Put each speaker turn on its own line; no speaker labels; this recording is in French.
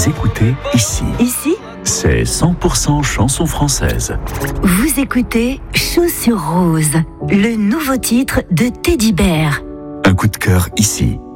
Vous écoutez ici.
Ici,
C'est 100% chanson française.
vous écoutez Chaussures Roses, le nouveau titre de Teddy Bear.
Un coup de cœur ici.